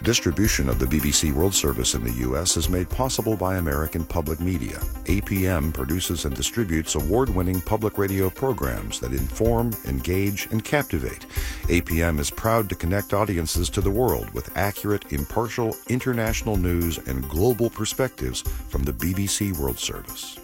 Distribution of the BBC World Service in the U.S. is made possible by American Public Media. APM produces and distributes award-winning public radio programs that inform, engage, and captivate. APM is proud to connect audiences to the world with accurate, impartial, international news and global perspectives from the BBC World Service.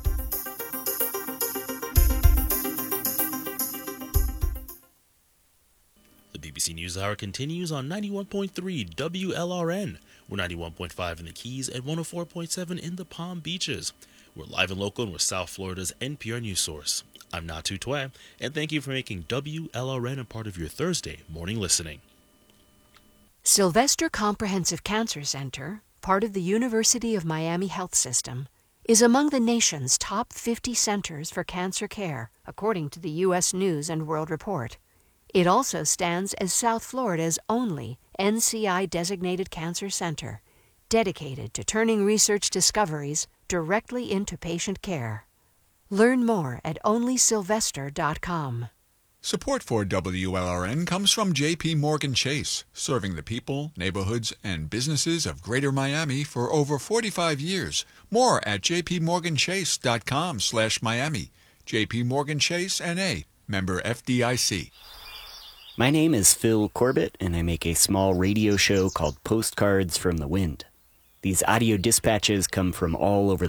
BBC NewsHour continues on 91.3 WLRN. We're 91.5 in the Keys and 104.7 in the Palm Beaches. We're live and local and we're South Florida's NPR news source. I'm Natu Twe, and thank you for making WLRN a part of your Thursday morning listening. Sylvester Comprehensive Cancer Center, part of the University of Miami Health System, is among the nation's top 50 centers for cancer care, according to the U.S. News and World Report. It also stands as South Florida's only NCI-designated cancer center, dedicated to turning research discoveries directly into patient care. Learn more at onlysylvester.com. Support for WLRN comes from J.P. Morgan Chase, serving the people, neighborhoods, and businesses of Greater Miami for over 45 years. More at jpmorganchase.com/Miami. J.P. Morgan Chase, N.A., member FDIC. My name is Phil Corbett, and I make a small radio show called Postcards from the Wind. These audio dispatches come from all over